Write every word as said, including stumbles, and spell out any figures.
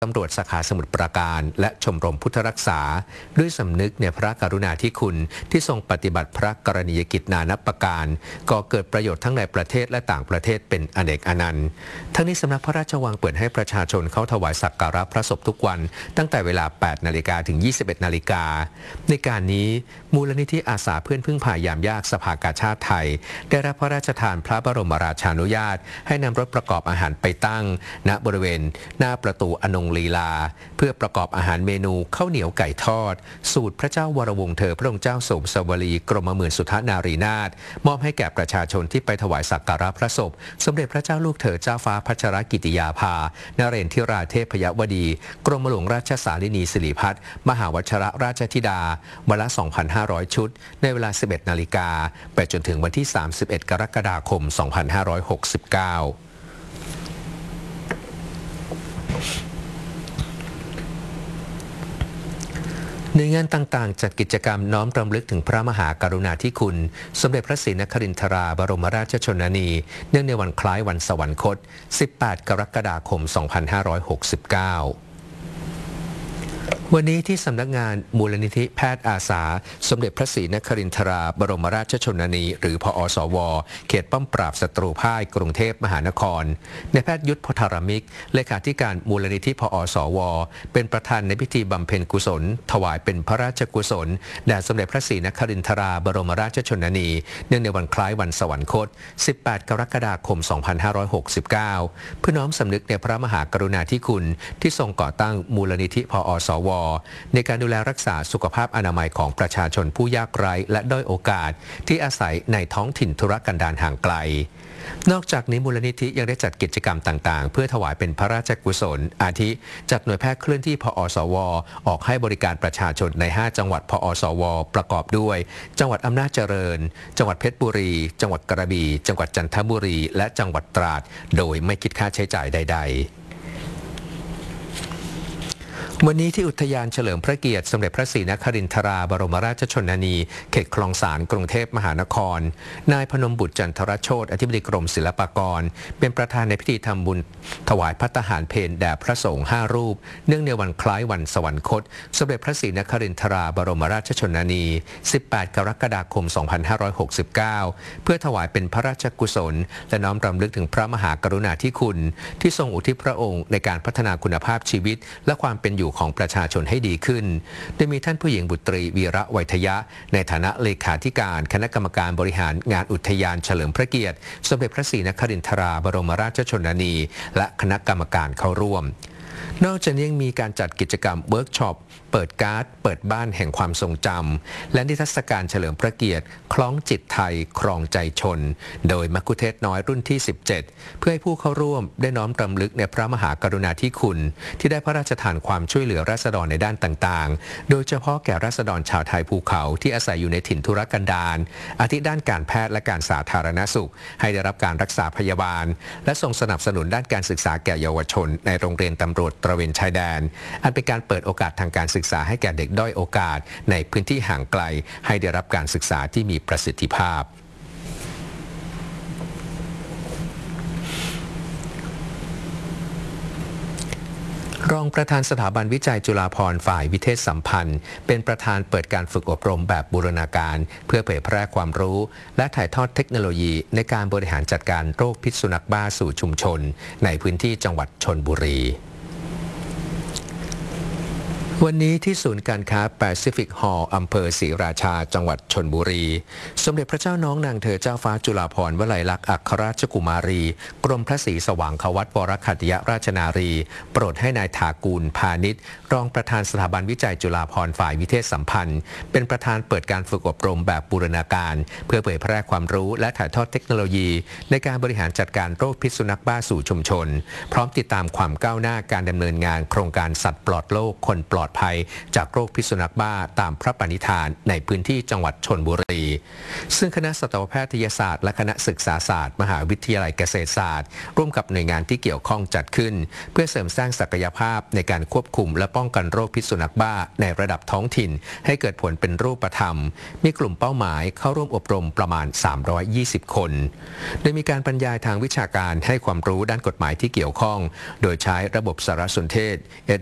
ตำรวจสาขาสมุทรปราการและชมรมพุทธรักษาด้วยสำนึกในพระกรุณาธิคุณที่ทรงปฏิบัติพระกรณียกิจนานับประการก่อเกิดประโยชน์ทั้งในประเทศและต่างประเทศเป็นอเนกอนันต์ทั้งนี้สำนักพระราชวังเปิดให้ประชาชนเข้าถวายสักการะพระศพทุกวันตั้งแต่เวลา แปดนาฬิกา ถึง ยี่สิบเอ็ดนาฬิกาในการนี้มูลนิธิอาสาเพื่อนพึ่งพายามยากสภากาชาดไทยได้รับพระราชทานพระบรมราชานุญาตให้นำรถประกอบอาหารไปตั้งณบริเวณหน้าประตูอนงลีลาเพื่อประกอบอาหารเมนูข้าวเหนียวไก่ทอดสูตรพระเจ้าวรวงศ์เธอพระองค์เจ้าสมสวลีกรมหมื่นสุทนารีนาถมอบให้แก่ประชาชนที่ไปถวายสักการะพระศพสมเด็จพระเจ้าลูกเธอเจ้าฟ้าพัชรกิติยาภานเรนทิราเทพยวดีกรมหลวงราชสารินีสิริพัฒน์มหาวชรราชธิดาวันละ สองพันห้าร้อย ชุดในเวลา สิบเอ็ดนาฬิกาไปจนถึงวันที่ สามสิบเอ็ดกรกฎาคม สองพันห้าร้อยหกสิบเก้าหน่วยงานต่างๆจัดกิจกรรมน้อมรำลึกถึงพระมหากรุณาธิคุณสมเด็จพระศรีนครินทราบรมราชชนนีเนื่องในวันคล้ายวันสวรรคต สิบแปดกรกฎาคม สองพันห้าร้อยหกสิบเก้าวันนี้ที่สำนักงานมูลนิธิแพทย์อาสาสมเด็จพระศรีนครินทราบรมราชชนนีหรือพอสวเขตป้อมปราบศัตรูพ่ายกรุงเทพมหานครนายแพทย์ยุทธพธารมิกเลขาธิการมูลนิธิพอสวเป็นประธานในพิธีบำเพ็ญกุศลถวายเป็นพระราชกุศลแด่สมเด็จพระศรีนครินทราบรมราชชนนีเนื่องในวันคล้ายวันสวรรคต สิบแปดกรกฎาคม สองพันห้าร้อยหกสิบเก้าเพื่อน้อมสำนึกในพระมหากรุณาธิคุณที่ทรงก่อตั้งมูลนิธิพอสวในการดูแลรักษาสุขภาพอนามัยของประชาชนผู้ยากไร้และด้อยโอกาสที่อาศัยในท้องถิ่นทุรกันดารห่างไกลนอกจากนี้มูลนิธิยังได้จัดกิจกรรมต่างๆเพื่อถวายเป็นพระราชกุศลอาทิจัดหน่วยแพทย์เคลื่อนที่พอสวออกให้บริการประชาชนในห้าจังหวัดพอสวประกอบด้วยจังหวัดอำนาจเจริญจังหวัดเพชรบุรีจังหวัดกระบี่จังหวัดจันทบุรีและจังหวัดตราดโดยไม่คิดค่าใช้จ่ายใดๆวันนี้ที่อุทยานเฉลิมพระเกียรติสมเด็จพระศรีนครินทราบรมราชชนนีเขตคลองสานกรุงเทพมหานครนายพนมบุตรจันทรโชติอธิบดีกรมศิลปากรเป็นประธานในพิธีทำบุญถวายภัตตาหารเพลแด่พระสงฆ์ห้ารูปเนื่องในวันคล้ายวันสวรรคตสมเด็จพระศรีนครินทราบรมราชชนนี สิบแปดกรกฎาคม สองพันห้าร้อยหกสิบเก้าเพื่อถวายเป็นพระราชกุศลและน้อมรำลึกถึงพระมหากรุณาธิคุณที่ทรงอุทิศพระองค์ในการพัฒนาคุณภาพชีวิตและความเป็นอยู่ของประชาชนให้ดีขึ้นโดยมีท่านผู้หญิงบุตรีวีระไวยทยะในฐานะเลขาธิการคณะกรรมการบริหารงานอุทยานเฉลิมพระเกียรติสมเด็จพระศรีนครินทราบรมราชชนนีและคณะกรรมการเข้าร่วมนอกจากนี้ยังมีการจัดกิจกรรมเวิร์กช็อปเปิดการ์ดเปิดบ้านแห่งความทรงจำและนิทรรศการเฉลิมพระเกียรติคล้องจิตไทยครองใจชนโดยมัคคุเทศน้อยรุ่นที่สิบเจ็ดเพื่อให้ผู้เข้าร่วมได้น้อมรำลึกในพระมหากรุณาธิคุณที่ได้พระราชทานความช่วยเหลือราษฎรในด้านต่างๆโดยเฉพาะแก่ราษฎรชาวไทยภูเขาที่อาศัยอยู่ในถิ่นทุรกันดารอาทิด้านการแพทย์และการสาธารณสุขให้ได้รับการรักษาพยาบาลและส่งสนับสนุนด้านการศึกษาแก่เยาวชนในโรงเรียนตำรวจตระเวนชายแดนอันเป็นการเปิดโอกาสทางการศึกษาให้แก่เด็กด้อยโอกาสในพื้นที่ห่างไกลให้ได้รับการศึกษาที่มีประสิทธิภาพรองประธานสถาบันวิจัยจุฬาภรณ์ฝ่ายวิเทศสัมพันธ์เป็นประธานเปิดการฝึกอบรมแบบบูรณาการเพื่อเผยแพร่ความรู้และถ่ายทอดเทคโนโลยีในการบริหารจัดการโรคพิษสุนัขบ้าสู่ชุมชนในพื้นที่จังหวัดชลบุรีวันนี้ที่ศูนย์การค้าแปซิฟิกฮอลล์อำเภอศรีราชาจังหวัดชลบุรีสมเด็จพระเจ้าน้องนางเธอเจ้าฟ้าจุฬาภรณ์วลัยลักษณ์อัครราชกุมารีกรมพระศรีสว่างควัตวรคัตยราชนารีโปรดให้นายถากูลพาณิชย์รองประธานสถาบันวิจัยจุฬาภรณ์ฝ่ายวิเทศสัมพันธ์เป็นประธานเปิดการฝึกอบรมแบบบูรณาการเพื่อเผยแพร่ความรู้และถ่ายทอดเทคโนโลยีในการบริหารจัดการโรคพิษสุนัขบ้าสู่ชุมชนพร้อมติดตามความก้าวหน้าการดำเนินงานโครงการสัตว์ปลอดโลกคนปลอดดภัยจากโรคพิษสุนัขบ้าตามพระปณิธานในพื้นที่จังหวัดชลบุรีซึ่งคณะสัตวแพทยศาสตร์และคณะศึกษาศาสตร์มหาวิทยาลัยเกษตรศาสตร์ร่วมกับหน่วยงานที่เกี่ยวข้องจัดขึ้นเพื่อเสริมสร้างศักยภาพในการควบคุมและป้องกันโรคพิษสุนัขบ้าในระดับท้องถิ่นให้เกิดผลเป็นรูปธรรมมีกลุ่มเป้าหมายเข้าร่วมอบรมประมาณสามร้อยยี่สิบคนโดยมีการบรรยายทางวิชาการให้ความรู้ด้านกฎหมายที่เกี่ยวข้องโดยใช้ระบบสารสนเทศ